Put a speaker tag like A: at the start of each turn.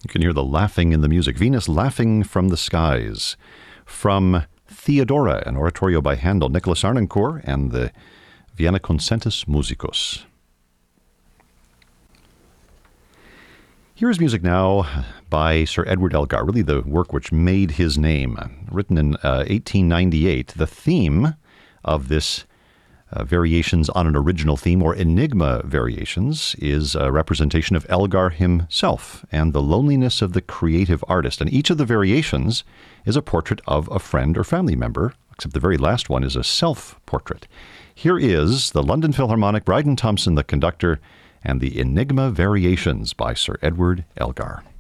A: You can hear the laughing in the music. Venus Laughing from the Skies. From Theodora, an oratorio by Handel, Nicholas Arnoncourt, and the Vienna Concentus Musicus. Here's music now by Sir Edward Elgar, really the work which made his name. Written in 1898, the theme of this Variations on an Original Theme, or Enigma Variations, is a representation of Elgar himself and the loneliness of the creative artist. And each of the variations is a portrait of a friend or family member, except the very last one is a self-portrait. Here is the London Philharmonic, Bryden Thompson, the conductor, and the Enigma Variations by Sir Edward Elgar.